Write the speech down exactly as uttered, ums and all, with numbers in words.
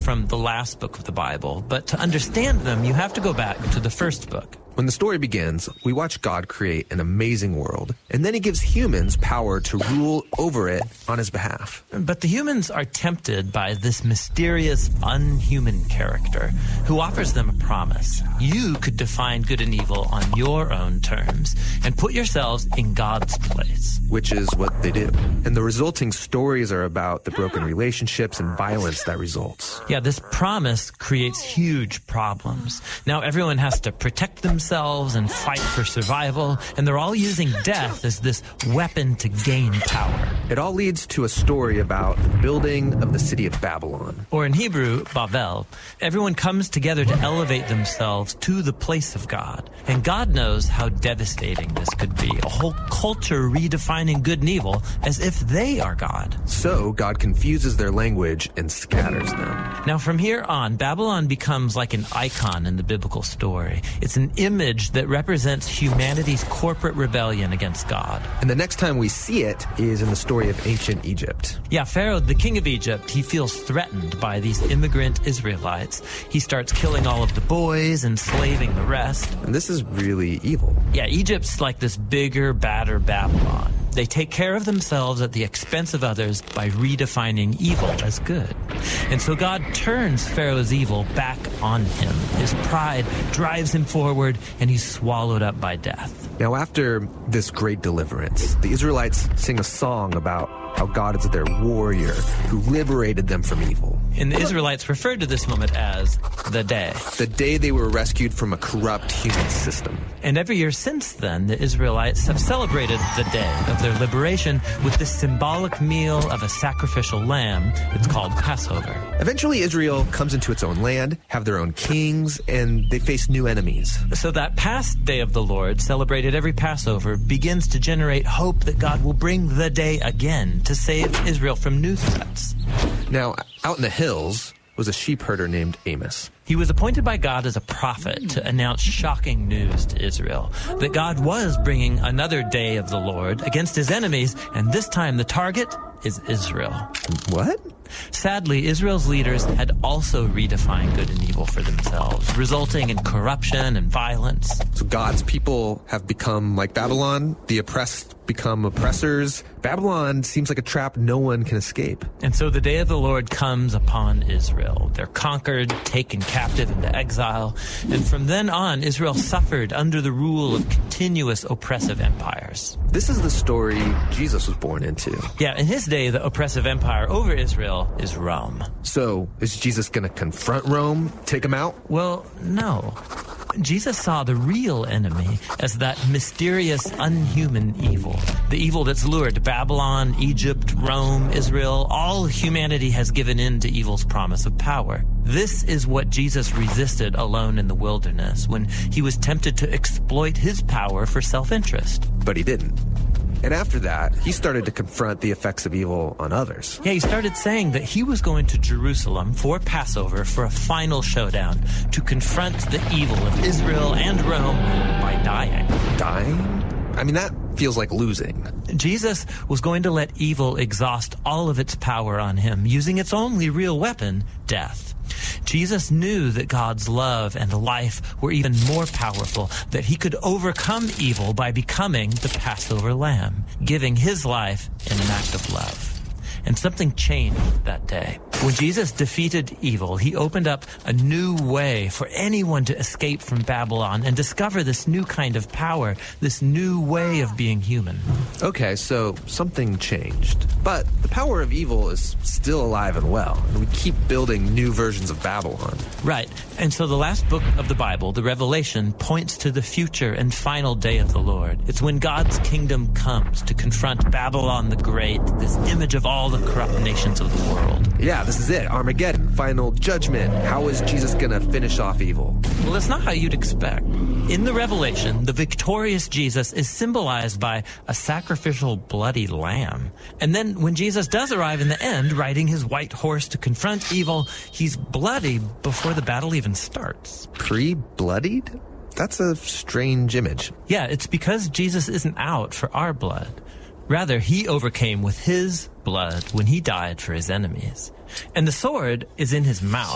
from the last book of the Bible, but to understand them, you have to go back to the first book. When the story begins, we watch God create an amazing world, and then he gives humans power to rule over it on his behalf. But the humans are tempted by this mysterious, unhuman character who offers them a promise. You could define good and evil on your own terms and put yourselves in God's place. Which is what they do. And the resulting stories are about the broken relationships and violence that results. Yeah, this promise creates huge problems. Now everyone has to protect themselves and fight for survival, and they're all using death as this weapon to gain power. It all leads to a story about the building of the city of Babylon. Or in Hebrew, Bavel. Everyone comes together to elevate themselves to the place of God. And God knows how devastating this could be. A whole culture redefining good and evil as if they are God. So God confuses their language and scatters them. Now from here on, Babylon becomes like an icon in the biblical story. It's an image that represents humanity's corporate rebellion against God. And the next time we see it is in the story of ancient Egypt. Yeah, Pharaoh, the king of Egypt, he feels threatened by these immigrant Israelites. He starts killing all of the boys, enslaving the rest. And this is really evil. Yeah, Egypt's like this bigger, badder Babylon. They take care of themselves at the expense of others by redefining evil as good. And so God turns Pharaoh's evil back on him. His pride drives him forward, and he's swallowed up by death. Now, after this great deliverance, the Israelites sing a song about how God is their warrior who liberated them from evil. And the Israelites referred to this moment as the day. The day they were rescued from a corrupt human system. And every year since then, the Israelites have celebrated the day of their liberation with this symbolic meal of a sacrificial lamb. It's called Passover. Eventually, Israel comes into its own land, have their own kings, and they face new enemies. So that past day of the Lord, celebrated every Passover, begins to generate hope that God will bring the day again to save Israel from new threats. Now, out in the hills was a sheep herder named Amos. He was appointed by God as a prophet to announce shocking news to Israel, that God was bringing another day of the Lord against his enemies, and this time the target is Israel. What? Sadly, Israel's leaders had also redefined good and evil for themselves, resulting in corruption and violence. So God's people have become like Babylon, the oppressed become oppressors. Babylon seems like a trap no one can escape. And so the day of the Lord comes upon Israel. They're conquered, taken captive into exile, and from then on, Israel suffered under the rule of continuous oppressive empires. This is the story Jesus was born into. Yeah, in his day, the oppressive empire over Israel is Rome. So, is Jesus going to confront Rome, take him out? Well, no. Jesus saw the real enemy as that mysterious, unhuman evil. The evil that's lured Babylon, Egypt, Rome, Israel. All humanity has given in to evil's promise of power. This is what Jesus resisted alone in the wilderness when he was tempted to exploit his power for self-interest. But he didn't. And after that, he started to confront the effects of evil on others. Yeah, he started saying that he was going to Jerusalem for Passover for a final showdown to confront the evil of Israel and Rome by dying. Dying? I mean, that feels like losing. Jesus was going to let evil exhaust all of its power on him, using its only real weapon, death. Jesus knew that God's love and life were even more powerful, that he could overcome evil by becoming the Passover lamb, giving his life in an act of love. And something changed that day. When Jesus defeated evil, he opened up a new way for anyone to escape from Babylon and discover this new kind of power, this new way of being human. Okay, so something changed. But the power of evil is still alive and well, and we keep building new versions of Babylon. Right. And so the last book of the Bible, the Revelation, points to the future and final day of the Lord. It's when God's kingdom comes to confront Babylon the Great, this image of all the corrupt nations of the world. Yeah, this is it. Armageddon, final judgment. How is Jesus going to finish off evil? Well, that's not how you'd expect. In the Revelation, the victorious Jesus is symbolized by a sacrificial bloody lamb. And then when Jesus does arrive in the end, riding his white horse to confront evil, he's bloody before the battle even starts. Pre-bloodied? That's a strange image. Yeah, it's because Jesus isn't out for our blood. Rather, he overcame with his blood when he died for his enemies. And the sword is in his mouth.